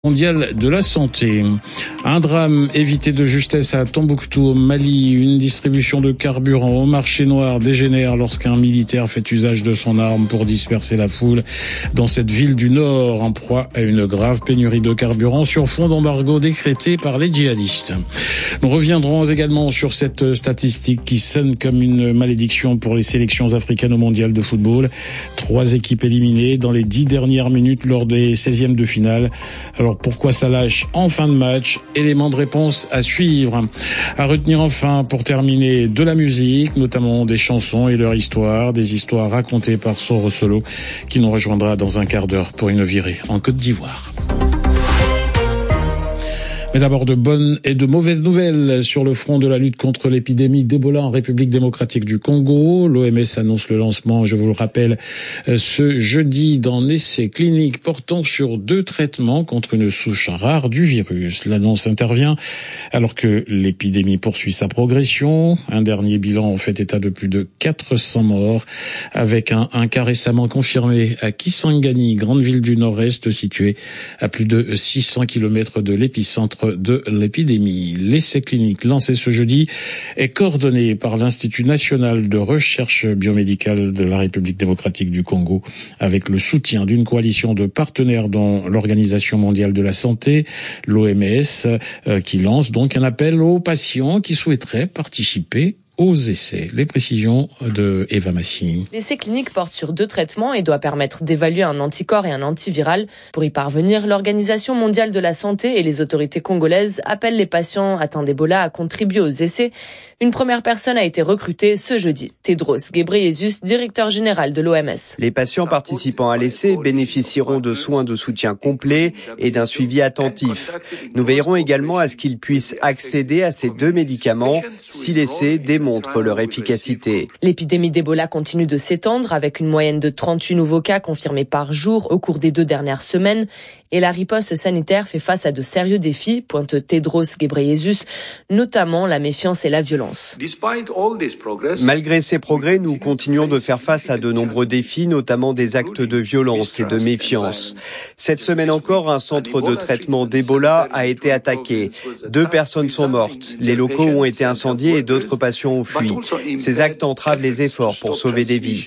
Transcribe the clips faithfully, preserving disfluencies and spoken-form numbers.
Mondial de la santé. Un drame évité de justesse à Tombouctou, au Mali. Une distribution de carburant au marché noir dégénère lorsqu'un militaire fait usage de son arme pour disperser la foule dans cette ville du Nord, en proie à une grave pénurie de carburant sur fond d'embargo décrété par les djihadistes. Nous reviendrons également sur cette statistique qui sonne comme une malédiction pour les sélections africaines au mondial de football. Trois équipes éliminées dans les dix dernières minutes lors des seizièmes de finale. Alors pourquoi ça lâche en fin de match? Élément de réponse à suivre. À retenir enfin, pour terminer, de la musique, notamment des chansons et leur histoire, des histoires racontées par Soro Solo, qui nous rejoindra dans un quart d'heure pour une virée en Côte d'Ivoire. Mais d'abord, de bonnes et de mauvaises nouvelles sur le front de la lutte contre l'épidémie d'Ebola en République démocratique du Congo. L'O M S annonce le lancement, je vous le rappelle, ce jeudi d'un essai clinique portant sur deux traitements contre une souche rare du virus. L'annonce intervient alors que l'épidémie poursuit sa progression. Un dernier bilan en fait état de plus de quatre cents morts, avec un, un cas récemment confirmé à Kisangani, grande ville du nord-est située à plus de six cents kilomètres de l'épicentre de l'épidémie. L'essai clinique lancé ce jeudi est coordonné par l'Institut national de recherche biomédicale de la République démocratique du Congo, avec le soutien d'une coalition de partenaires dont l'Organisation mondiale de la santé, l'O M S, euh, qui lance donc un appel aux patients qui souhaiteraient participer aux essais. Les précisions de Eva Massi. L'essai clinique porte sur deux traitements et doit permettre d'évaluer un anticorps et un antiviral. Pour y parvenir, l'Organisation mondiale de la santé et les autorités congolaises appellent les patients atteints d'Ebola à contribuer aux essais. Une première personne a été recrutée ce jeudi. Tedros Ghebreyesus, directeur général de l'O M S. Les patients participant à l'essai bénéficieront de soins de soutien complets et d'un suivi attentif. Nous veillerons également à ce qu'ils puissent accéder à ces deux médicaments si l'essai démontre leur efficacité. L'épidémie d'Ebola continue de s'étendre avec une moyenne de trente-huit nouveaux cas confirmés par jour au cours des deux dernières semaines. Et la riposte sanitaire fait face à de sérieux défis, pointe Tedros Ghebreyesus, notamment la méfiance et la violence. Malgré ces progrès, nous continuons de faire face à de nombreux défis, notamment des actes de violence et de méfiance. Cette semaine encore, un centre de traitement d'Ebola a été attaqué. Deux personnes sont mortes. Les locaux ont été incendiés et d'autres patients ont fui. Ces actes entravent les efforts pour sauver des vies.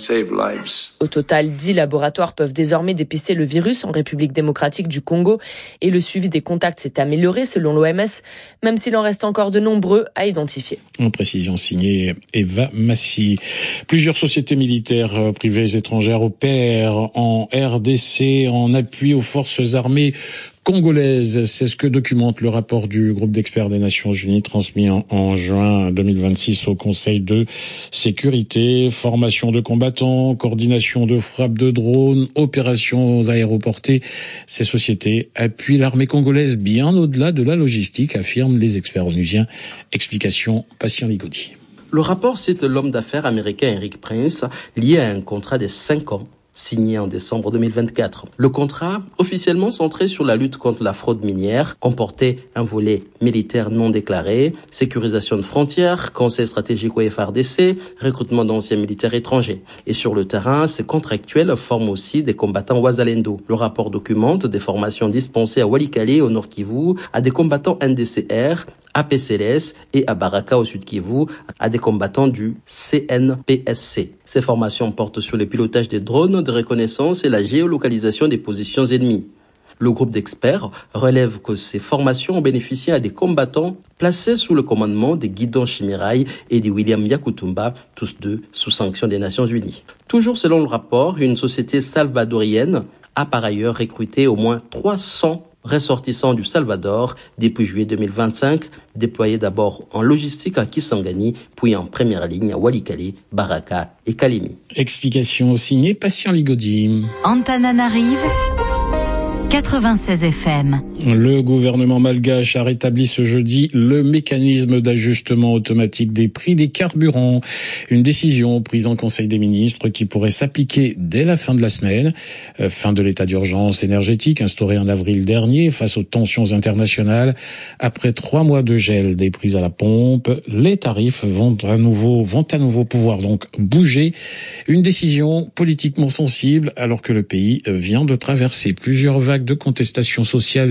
Au total, dix laboratoires peuvent désormais dépister le virus en République démocratique du Congo et le suivi des contacts s'est amélioré selon l'O M S, même s'il en reste encore de nombreux à identifier. En précision signée Eva Massi. Plusieurs sociétés militaires privées étrangères opèrent en R D C en appui aux forces armées congolaise. C'est ce que documente le rapport du groupe d'experts des Nations Unies transmis en, en juin deux mille vingt-six au Conseil de sécurité. Formation de combattants, coordination de frappes de drones, opérations aéroportées. Ces sociétés appuient l'armée congolaise bien au-delà de la logistique, affirment les experts onusiens. Explication, Patient Ligodi. Le rapport cite l'homme d'affaires américain Eric Prince, lié à un contrat de cinq ans. Signé en décembre deux mille vingt-quatre. Le contrat, officiellement centré sur la lutte contre la fraude minière, comportait un volet militaire non déclaré, sécurisation de frontières, conseil stratégique au F R D C, recrutement d'anciens militaires étrangers. Et sur le terrain, ces contractuels forment aussi des combattants Wazalendo. Le rapport documente des formations dispensées à Walikale au Nord Kivu, à des combattants N D C R, à P C L S et à Baraka au Sud Kivu, à des combattants du C N P S C. Ces formations portent sur le pilotage des drones de reconnaissance et la géolocalisation des positions ennemies. Le groupe d'experts relève que ces formations ont bénéficié à des combattants placés sous le commandement des Guidon Chimirai et de William Yakutumba, tous deux sous sanction des Nations Unies. Toujours selon le rapport, une société salvadorienne a par ailleurs recruté au moins trois cents ressortissants du Salvador depuis juillet deux mille vingt-cinq, déployés d'abord en logistique à Kisangani, puis en première ligne à Walikale, Baraka et Kalemi. Explication signée Patient Ligodi. Antananarive, quatre-vingt-seize F M. Le gouvernement malgache a rétabli ce jeudi le mécanisme d'ajustement automatique des prix des carburants. Une décision prise en Conseil des ministres qui pourrait s'appliquer dès la fin de la semaine. Euh, fin de l'état d'urgence énergétique instauré en avril dernier face aux tensions internationales. Après trois mois de gel des prix à la pompe, les tarifs vont à nouveau, vont à nouveau pouvoir donc bouger. Une décision politiquement sensible alors que le pays vient de traverser plusieurs vagues de contestation sociale